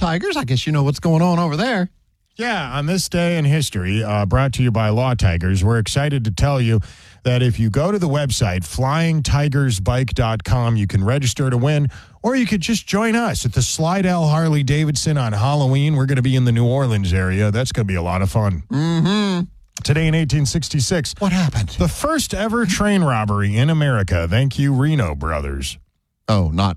Tigers. I guess you know what's going on over there. Yeah, on this day in history, brought to you by Law Tigers, we're excited to tell you that if you go to the website, flyingtigersbike.com, you can register to win, or you could just join us at the Slidell Harley-Davidson on Halloween. We're going to be in the New Orleans area. That's going to be a lot of fun. Mm-hmm. Today in 1866. What happened? The first ever train robbery in America. Thank you, Reno brothers. Oh, not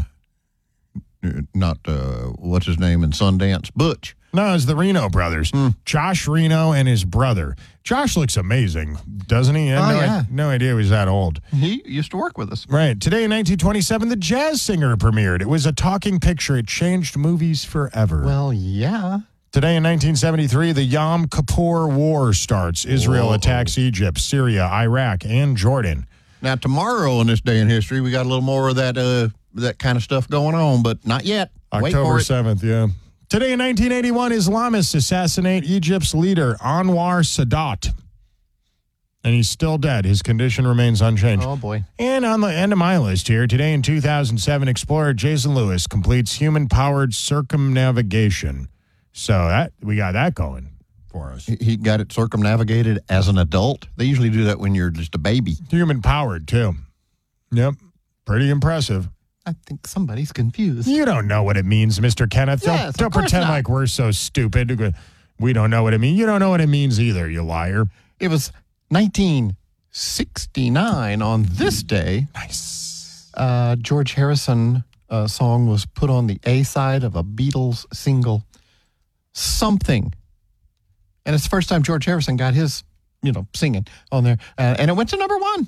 what's his name in Sundance? Butch. No, it's the Reno brothers. Josh Reno and his brother. Josh looks amazing, doesn't he? I had no idea he was that old. He used to work with us. Right. Today in 1927, The Jazz Singer premiered. It was a talking picture. It changed movies forever. Well, yeah. Today in 1973, the Yom Kippur War starts. Israel attacks Egypt, Syria, Iraq, and Jordan. Now, tomorrow in this day in history, we got a little more of that kind of stuff going on, but not yet. Wait October for it. 7th, yeah. Today in 1981, Islamists assassinate Egypt's leader, Anwar Sadat. And he's still dead. His condition remains unchanged. Oh, boy. And on the end of my list here, today in 2007, explorer Jason Lewis completes human-powered circumnavigation. So we got that going for us. He got it circumnavigated as an adult. They usually do that when you're just a baby. Human-powered, too. Yep. Pretty impressive. I think somebody's confused. You don't know what it means, Mr. Kenneth. Yes, Don't of course pretend not. like we're so stupid. We don't know what it means. You don't know what it means either, you liar. It was 1969 on this day. Nice. George Harrison song was put on the A side of a Beatles single, Something. And it's the first time George Harrison got his, singing on there. And it went to number one.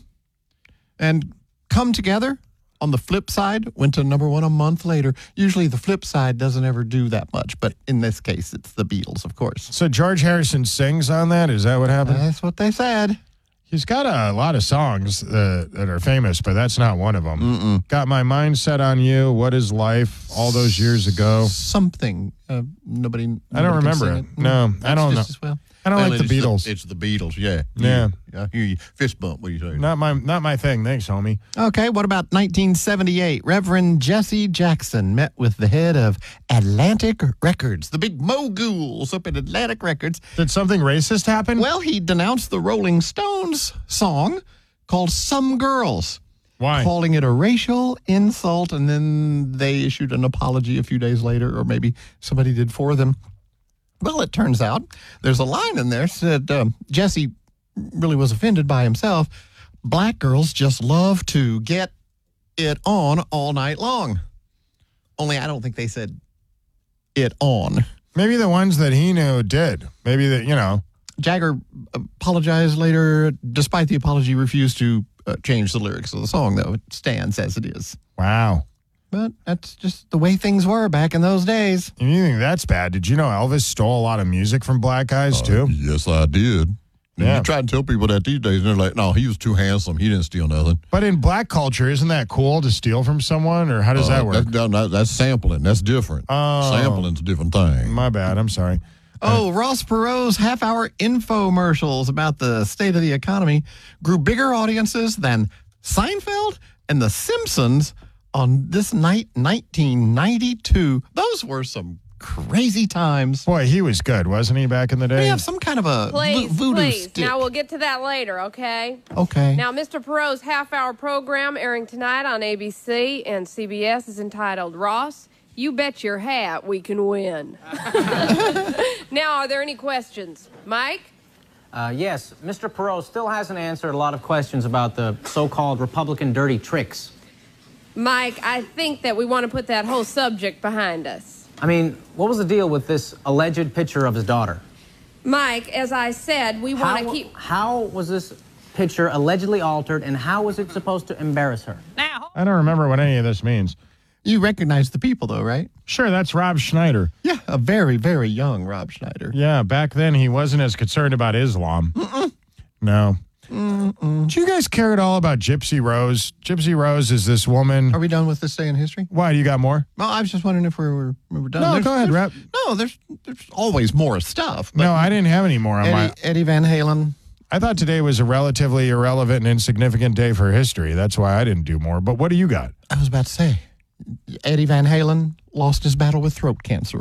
And Come Together on the flip side went to number one a month later. Usually the flip side doesn't ever do that much, but in this case, it's the Beatles, of course. So George Harrison sings on that? Is that what happened? That's what they said. He's got a lot of songs that are famous, but that's not one of them. Got My Mind Set on You, What Is Life, all those years ago. Something. Nobody I don't remember can it. sing No, I don't know. Just as well. I don't like the Beatles. It's the Beatles, yeah. Yeah. I hear you. Fist bump, what do you say? Not my thing. Thanks, homie. Okay, what about 1978? Reverend Jesse Jackson met with the head of Atlantic Records, the big moguls up at Atlantic Records. Did something racist happen? Well, he denounced the Rolling Stones song called Some Girls. Why? Calling it a racial insult, and then they issued an apology a few days later, or maybe somebody did for them. Well, it turns out there's a line in there that Jesse really was offended by himself. Black girls just love to get it on all night long. Only I don't think they said it on. Maybe the ones that he knew did. Maybe that, Jagger apologized later. Despite the apology, refused to change the lyrics of the song, though. It stands as it is. Wow. But that's just the way things were back in those days. And you think that's bad? Did you know Elvis stole a lot of music from black guys, too? Yes, I did. Yeah. You try to tell people that these days, and they're like, no, he was too handsome. He didn't steal nothing. But in black culture, isn't that cool to steal from someone, or how does that work? That's sampling. That's different. Oh. Sampling's a different thing. My bad. I'm sorry. Oh, Ross Perot's half-hour infomercials about the state of the economy grew bigger audiences than Seinfeld and The Simpsons on this night, 1992. Those were some crazy times. Boy, he was good, wasn't he, back in the day? We have some kind of a voodoo stick. Now, we'll get to that later, okay? Okay. Now, Mr. Perot's half-hour program airing tonight on ABC and CBS is entitled, Ross, You Bet Your Hat We Can Win. Now, are there any questions? Mike? Yes, Mr. Perot still hasn't answered a lot of questions about the so-called Republican dirty tricks. Mike, I think that we want to put that whole subject behind us. I mean, what was the deal with this alleged picture of his daughter? Mike, as I said, we want to keep... How was this picture allegedly altered, and how was it supposed to embarrass her? I don't remember what any of this means. You recognize the people, though, right? Sure, that's Rob Schneider. Yeah, a very, very young Rob Schneider. Yeah, back then he wasn't as concerned about Islam. No. Do you guys care at all about Gypsy Rose? Gypsy Rose is this woman. Are we done with this day in history? Why, you got more? Well, I was just wondering if we were done. No, go ahead, Rep. No, there's always more stuff. But No, I didn't have any more on my... Eddie Van Halen. I thought today was a relatively irrelevant and insignificant day for history. That's why I didn't do more. But what do you got? I was about to say, Eddie Van Halen lost his battle with throat cancer